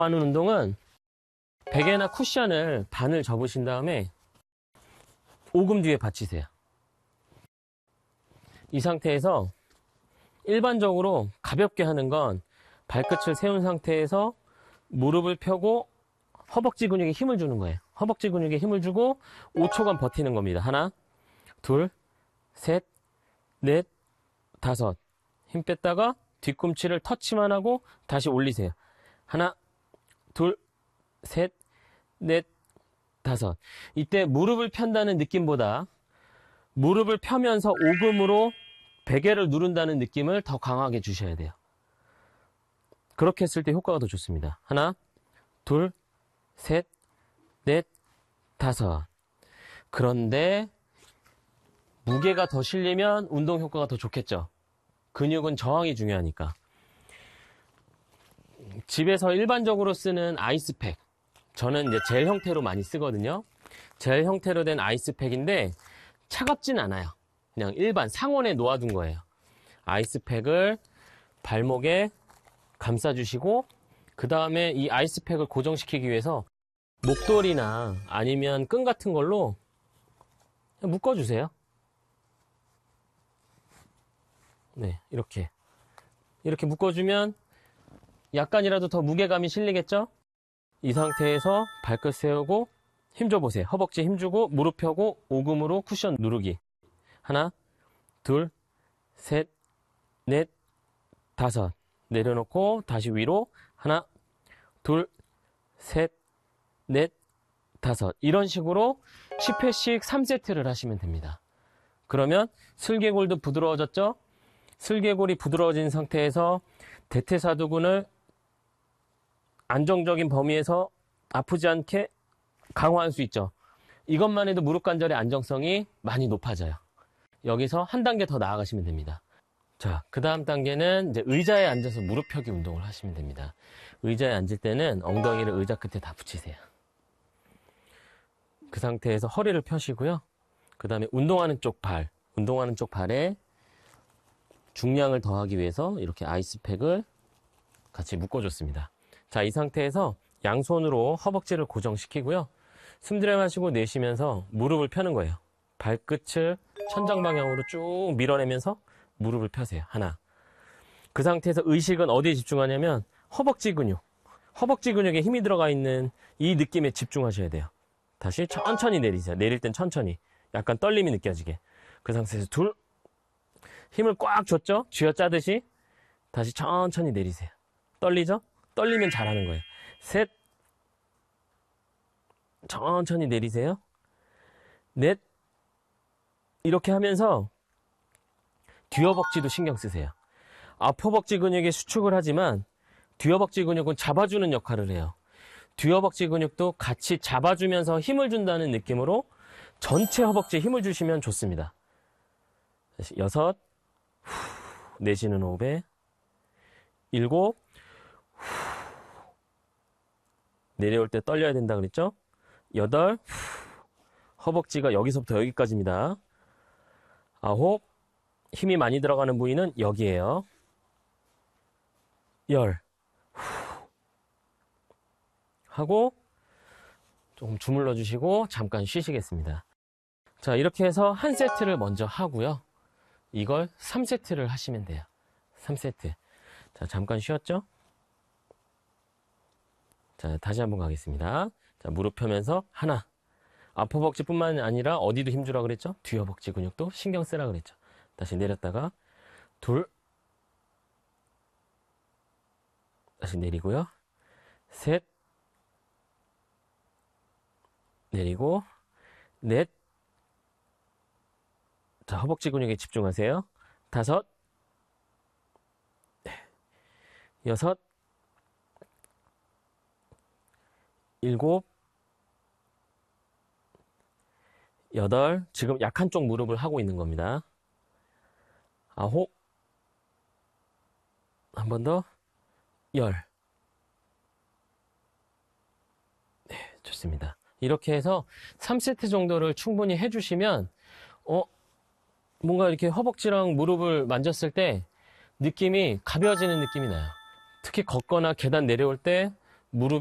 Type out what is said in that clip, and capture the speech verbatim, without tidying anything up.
하는 운동은 베개나 쿠션을 반을 접으신 다음에 오금 뒤에 받치세요. 이 상태에서 일반적으로 가볍게 하는 건 발끝을 세운 상태에서 무릎을 펴고 허벅지 근육에 힘을 주는 거예요. 허벅지 근육에 힘을 주고 오 초간 버티는 겁니다. 하나, 둘, 셋, 넷, 다섯. 힘 뺐다가 뒤꿈치를 터치만 하고 다시 올리세요. 하나, 둘, 셋, 넷, 다섯. 이때 무릎을 편다는 느낌보다 무릎을 펴면서 오금으로 베개를 누른다는 느낌을 더 강하게 주셔야 돼요. 그렇게 했을 때 효과가 더 좋습니다. 하나, 둘, 셋, 넷, 다섯. 그런데 무게가 더 실리면 운동 효과가 더 좋겠죠. 근육은 저항이 중요하니까. 집에서 일반적으로 쓰는 아이스팩, 저는 이제 젤 형태로 많이 쓰거든요. 젤 형태로 된 아이스팩인데 차갑진 않아요. 그냥 일반 상온에 놓아둔 거예요. 아이스팩을 발목에 감싸주시고 그 다음에 이 아이스팩을 고정시키기 위해서 목도리나 아니면 끈 같은 걸로 묶어주세요. 네, 이렇게 이렇게 묶어주면 약간이라도 더 무게감이 실리겠죠? 이 상태에서 발끝 세우고 힘 줘보세요. 허벅지 힘주고 무릎 펴고 오금으로 쿠션 누르기. 하나, 둘, 셋, 넷, 다섯. 내려놓고 다시 위로. 하나, 둘, 셋, 넷, 다섯. 이런 식으로 십 회씩 삼 세트를 하시면 됩니다. 그러면 슬개골도 부드러워졌죠? 슬개골이 부드러워진 상태에서 대퇴사두근을 안정적인 범위에서 아프지 않게 강화할 수 있죠. 이것만 해도 무릎 관절의 안정성이 많이 높아져요. 여기서 한 단계 더 나아가시면 됩니다. 자, 그 다음 단계는 이제 의자에 앉아서 무릎 펴기 운동을 하시면 됩니다. 의자에 앉을 때는 엉덩이를 의자 끝에 다 붙이세요. 그 상태에서 허리를 펴시고요. 그 다음에 운동하는 쪽 발, 운동하는 쪽 발에 중량을 더하기 위해서 이렇게 아이스팩을 같이 묶어줬습니다. 자, 이 상태에서 양손으로 허벅지를 고정시키고요. 숨 들여 마시고 내쉬면서 무릎을 펴는 거예요. 발끝을 천장 방향으로 쭉 밀어내면서 무릎을 펴세요. 하나. 그 상태에서 의식은 어디에 집중하냐면 허벅지 근육, 허벅지 근육에 힘이 들어가 있는 이 느낌에 집중하셔야 돼요. 다시 천천히 내리세요. 내릴 땐 천천히. 약간 떨림이 느껴지게. 그 상태에서 둘. 힘을 꽉 줬죠? 쥐어짜듯이. 다시 천천히 내리세요. 떨리죠? 떨리면 잘하는 거예요. 셋. 천천히 내리세요. 넷. 이렇게 하면서 뒤허벅지도 신경 쓰세요. 앞허벅지 근육에 수축을 하지만 뒤허벅지 근육은 잡아주는 역할을 해요. 뒤허벅지 근육도 같이 잡아주면서 힘을 준다는 느낌으로 전체 허벅지에 힘을 주시면 좋습니다. 다시 여섯. 후, 내쉬는 호흡에 일곱. 후, 내려올 때 떨려야 된다 그랬죠? 여덟. 후, 허벅지가 여기서부터 여기까지입니다. 아홉. 힘이 많이 들어가는 부위는 여기에요. 열. 후, 하고 조금 주물러 주시고 잠깐 쉬시겠습니다. 자, 이렇게 해서 한 세트를 먼저 하고요. 이걸 삼 세트를 하시면 돼요. 삼 세트. 자, 잠깐 쉬었죠? 자, 다시 한번 가겠습니다. 자, 무릎 펴면서 하나. 앞허벅지뿐만 아니라 어디도 힘주라 그랬죠? 뒤허벅지 근육도 신경 쓰라 그랬죠? 다시 내렸다가 둘. 다시 내리고요. 셋. 내리고 넷. 자, 허벅지 근육에 집중하세요. 다섯. 여섯. 일곱. 여덟. 지금 약한 쪽 무릎을 하고 있는 겁니다. 아홉. 한 번 더. 열. 네, 좋습니다. 이렇게 해서 삼 세트 정도를 충분히 해주시면 어 뭔가 이렇게 허벅지랑 무릎을 만졌을 때 느낌이 가벼워지는 느낌이 나요. 특히 걷거나 계단 내려올 때 무릎